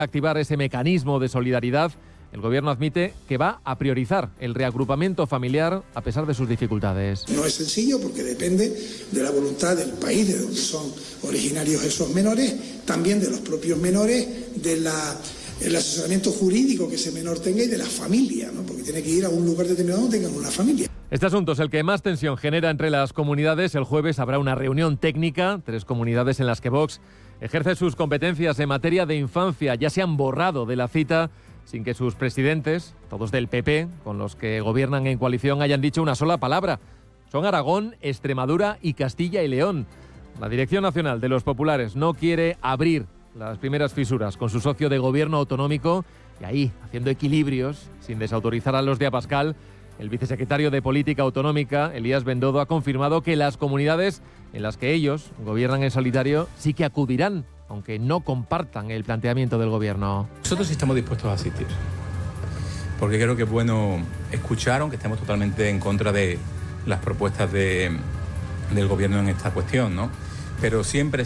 activar ese mecanismo de solidaridad, el Gobierno admite que va a priorizar el reagrupamiento familiar a pesar de sus dificultades. No es sencillo porque depende de la voluntad del país de donde son originarios esos menores, también de los propios menores, del asesoramiento jurídico que ese menor tenga y de la familia, ¿no? Porque tiene que ir a un lugar determinado donde tengan una familia. Este asunto es el que más tensión genera entre las comunidades. El jueves habrá una reunión técnica, 3 comunidades en las que Vox ejerce sus competencias en materia de infancia. Ya se han borrado de la cita sin que sus presidentes, todos del PP, con los que gobiernan en coalición, hayan dicho una sola palabra. Son Aragón, Extremadura y Castilla y León. La Dirección Nacional de los Populares no quiere abrir las primeras fisuras con su socio de gobierno autonómico y ahí, haciendo equilibrios, sin desautorizar a los de Abascal, el vicesecretario de Política Autonómica, Elías Bendodo, ha confirmado que las comunidades en las que ellos gobiernan en solitario sí que acudirán, aunque no compartan el planteamiento del Gobierno. Nosotros sí estamos dispuestos a asistir, porque creo que es bueno escuchar, aunque estemos totalmente en contra de las propuestas del Gobierno en esta cuestión, ¿no? Pero siempre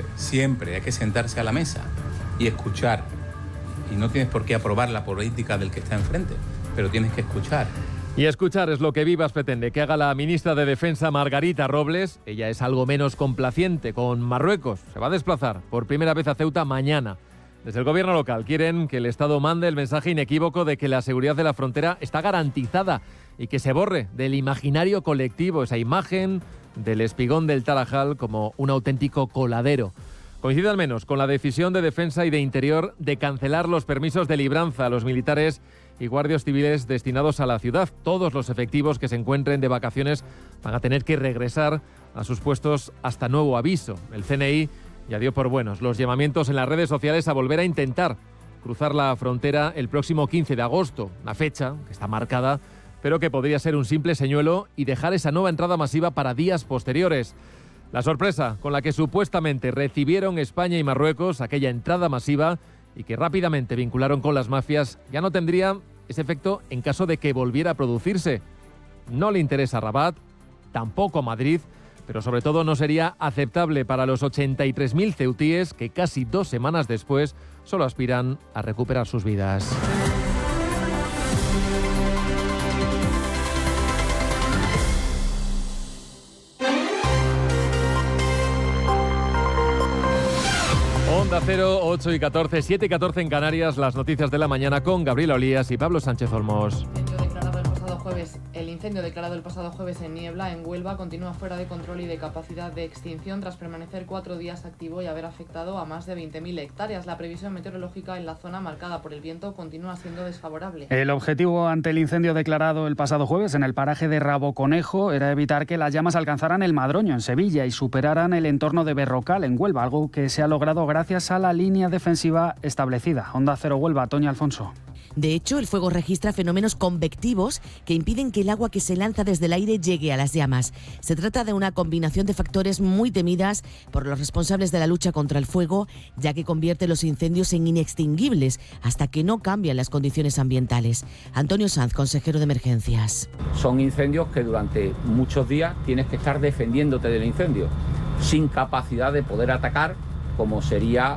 hay que sentarse a la mesa y escuchar. Y no tienes por qué aprobar la política del que está enfrente, pero tienes que escuchar. Y escuchar es lo que Vivas pretende que haga la ministra de Defensa, Margarita Robles. Ella es algo menos complaciente con Marruecos. Se va a desplazar por primera vez a Ceuta mañana. Desde el gobierno local quieren que el Estado mande el mensaje inequívoco de que la seguridad de la frontera está garantizada y que se borre del imaginario colectivo esa imagen del espigón del Tarajal como un auténtico coladero. Coincide al menos con la decisión de Defensa y de Interior de cancelar los permisos de libranza a los militares y guardias civiles destinados a la ciudad. Todos los efectivos que se encuentren de vacaciones van a tener que regresar a sus puestos hasta nuevo aviso. El CNI ya dio por buenos los llamamientos en las redes sociales a volver a intentar cruzar la frontera el próximo 15 de agosto, una fecha que está marcada, pero que podría ser un simple señuelo y dejar esa nueva entrada masiva para días posteriores. La sorpresa con la que supuestamente recibieron España y Marruecos aquella entrada masiva y que rápidamente vincularon con las mafias ya no tendría ese efecto en caso de que volviera a producirse. No le interesa a Rabat, tampoco a Madrid, pero sobre todo no sería aceptable para los 83.000 ceutíes que casi 2 semanas después solo aspiran a recuperar sus vidas. Onda Cero, 8 y 14, 7 y 14 en Canarias, las noticias de la mañana con Gabriela Olías y Pablo Sánchez Olmos. El incendio declarado el pasado jueves en Niebla, en Huelva, continúa fuera de control y de capacidad de extinción tras permanecer 4 días activo y haber afectado a más de 20.000 hectáreas. La previsión meteorológica en la zona marcada por el viento continúa siendo desfavorable. El objetivo ante el incendio declarado el pasado jueves en el paraje de Raboconejo era evitar que las llamas alcanzaran el Madroño, en Sevilla, y superaran el entorno de Berrocal, en Huelva, algo que se ha logrado gracias a la línea defensiva establecida. Onda Cero Huelva, Toña Alfonso. De hecho, el fuego registra fenómenos convectivos que impiden que el agua que se lanza desde el aire llegue a las llamas. Se trata de una combinación de factores muy temidas por los responsables de la lucha contra el fuego, ya que convierte los incendios en inextinguibles hasta que no cambian las condiciones ambientales. Antonio Sanz, consejero de Emergencias. Son incendios que durante muchos días tienes que estar defendiéndote del incendio, sin capacidad de poder atacar, como sería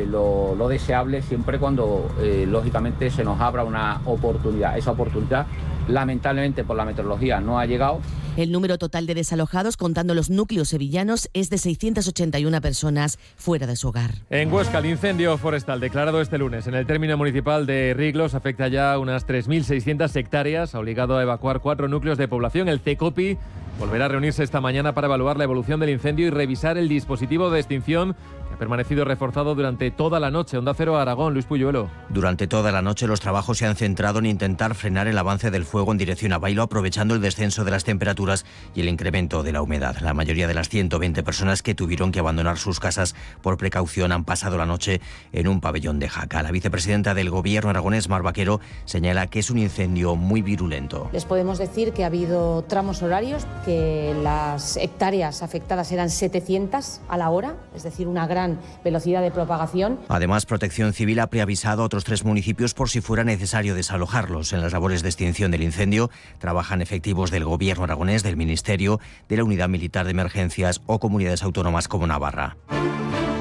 lo deseable siempre cuando, lógicamente, se nos abra una oportunidad. Esa oportunidad, lamentablemente, por la meteorología no ha llegado. El número total de desalojados, contando los núcleos sevillanos, es de 681 personas fuera de su hogar. En Huesca, el incendio forestal declarado este lunes en el término municipal de Riglos afecta ya unas 3.600 hectáreas. Ha obligado a evacuar 4 núcleos de población. El CECOPI volverá a reunirse esta mañana para evaluar la evolución del incendio y revisar el dispositivo de extinción que ha permanecido reforzado durante toda la noche. Onda Cero Aragón, Luis Puyuelo. Durante toda la noche los trabajos se han centrado en intentar frenar el avance del fuego en dirección a Bailo, aprovechando el descenso de las temperaturas y el incremento de la humedad. La mayoría de las 120 personas que tuvieron que abandonar sus casas por precaución han pasado la noche en un pabellón de Jaca. La vicepresidenta del Gobierno aragonés, Mar Vaquero, señala que es un incendio muy virulento. Les podemos decir que ha habido tramos horarios, que las hectáreas afectadas eran 700 a la hora, es decir, una gran velocidad de propagación. Además, Protección Civil ha preavisado a otros 3 municipios por si fuera necesario desalojarlos. En las labores de extinción del incendio trabajan efectivos del Gobierno aragonés, del Ministerio, de la Unidad Militar de Emergencias o comunidades autónomas como Navarra.